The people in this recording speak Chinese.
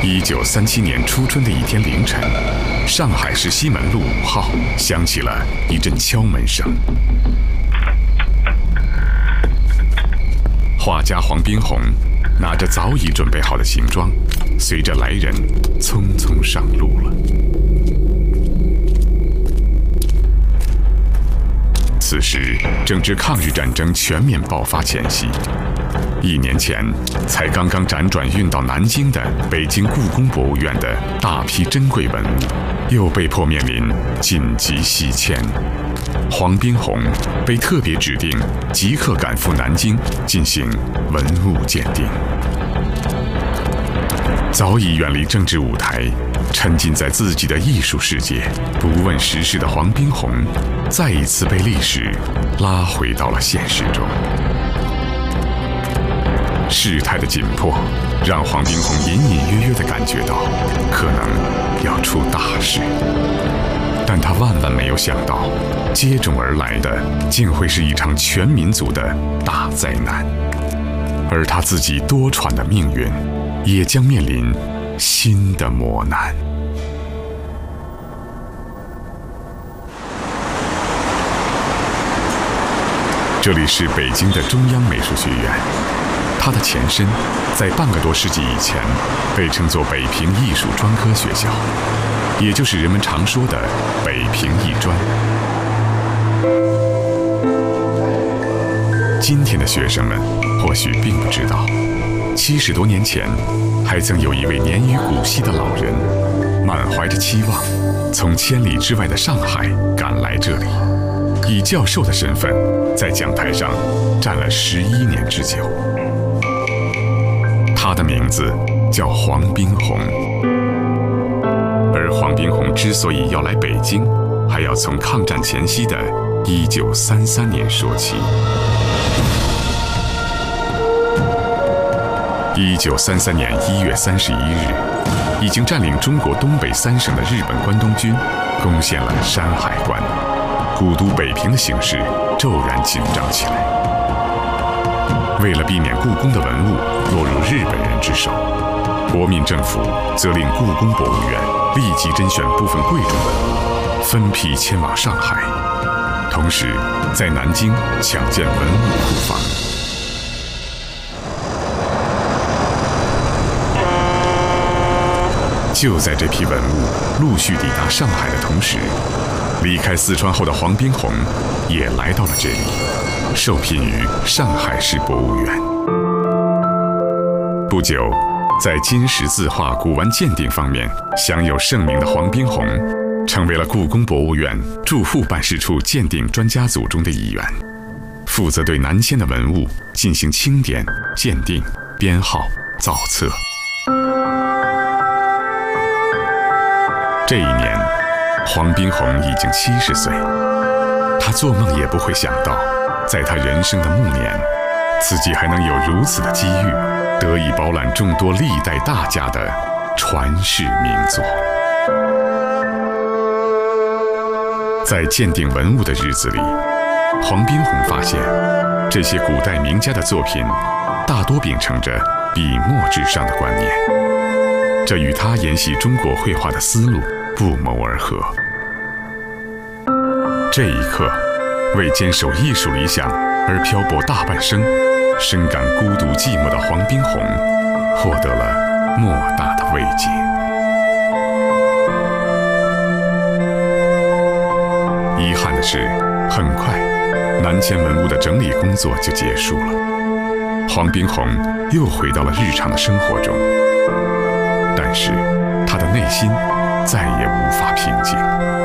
1937年初春的一天凌晨，上海市西门路5号响起了一阵敲门声。画家黄宾虹拿着早已准备好的行装，随着来人匆匆上路了。此时正值抗日战争全面爆发前夕，1年前才刚刚辗转运到南京的北京故宫博物院的大批珍贵文物，又被迫面临紧急西迁。黄宾虹被特别指定即刻赶赴南京进行文物鉴定。早已远离政治舞台，沉浸在自己的艺术世界，不问时事的黄宾虹，再一次被历史拉回到了现实中。事态的紧迫，让黄宾虹隐隐约约地感觉到，可能要出大事。但他万万没有想到，接踵而来的竟会是一场全民族的大灾难，而他自己多舛的命运，也将面临新的磨难。这里是北京的中央美术学院，它的前身在半个多世纪以前被称作北平艺术专科学校，也就是人们常说的北平艺专。今天的学生们或许并不知道，70多年前还曾有一位年逾古稀的老人，满怀着期望，从千里之外的上海赶来这里，以教授的身份在讲台上站了11年之久。他的名字叫黄宾虹。而黄宾虹之所以要来北京，还要从抗战前夕的1933年说起。1933年1月31日，已经占领中国东北3省的日本关东军攻陷了山海关，古都北平的形势骤然紧张起来。为了避免故宫的文物落入日本人之手，国民政府责令故宫博物院立即甄选部分贵重文物，分批迁往上海，同时在南京抢建文物库房。就在这批文物陆续抵达上海的同时，离开四川后的黄宾虹也来到了这里，受聘于上海市博物院。不久，在金石字画古玩鉴定方面享有盛名的黄宾虹，成为了故宫博物院驻沪办事处鉴定专家组中的一员，负责对南迁的文物进行清点、鉴定、编号、造册。这一年，黄宾虹已经70岁，他做梦也不会想到，在他人生的暮年，自己还能有如此的机遇，得以饱览众多历代大家的传世名作。在鉴定文物的日子里，黄宾虹发现，这些古代名家的作品大多秉承着笔墨至上的观念，这与他研习中国绘画的思路不谋而合。这一刻，为坚守艺术理想而漂泊大半生，深感孤独寂寞的黄宾虹获得了莫大的慰藉。遗憾的是，很快南迁文物的整理工作就结束了，黄宾虹又回到了日常的生活中，但是他的内心再也无法平静。